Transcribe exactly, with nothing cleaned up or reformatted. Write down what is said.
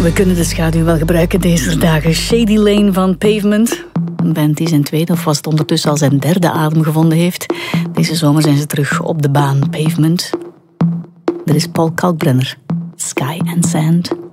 We kunnen de schaduw wel gebruiken deze dagen. Shady Lane van Pavement. Een band die zijn tweede of was het ondertussen al zijn derde adem gevonden heeft. Deze zomer zijn ze terug op de baan. Pavement. Er is Paul Kalkbrenner. Sky and Sand.